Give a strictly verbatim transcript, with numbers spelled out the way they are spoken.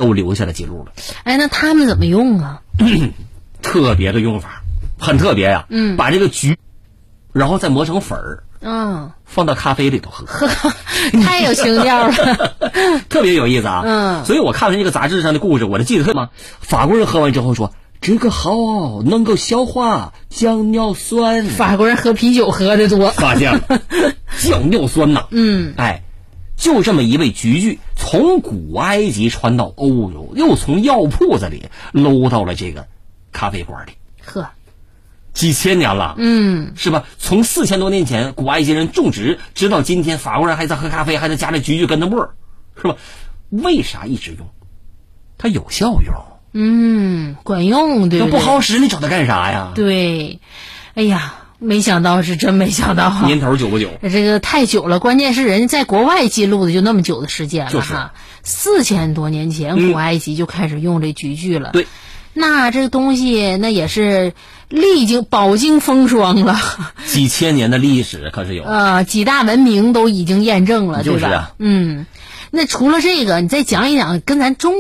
都留下了记录了。 哎，那他们怎么用啊？ 特别的用法，很特别呀。 嗯， 把这个菊，然后再磨成粉儿， 嗯， 放到咖啡里头喝， 呵，太有情调了， 特别有意思啊。 嗯， 所以我看完这个杂志上的故事，我就记得特吗？法国人喝完之后说。这个好，能够消化降尿酸。 法国人喝啤酒喝的多， 发现了降尿酸呐。 嗯， 哎，就这么一味菊苣，从古埃及传到欧洲，又从药铺子里搂到了这个咖啡馆里。 呵， 几千年了， 嗯， 是吧？从四千多年前古埃及人种植，直到今天法国人还在喝咖啡，还在加这菊苣跟它沫儿，是吧？为啥一直用？它有效用。 嗯，管用，对不对？ 要不好使，你找它干啥呀？ 对，哎呀，没想到，是真没想到哈。 年头久不久？ 这个太久了，关键是人家在国外记录的就那么久的时间了哈，四千多年前古埃及就开始用这菊苣了。 对， 那这个东西那也是历经饱经风霜了， 几千年的历史可是有呃，几大文明都已经验证了， 就是啊， 对吧？嗯，那除了这个，你再讲一讲跟咱中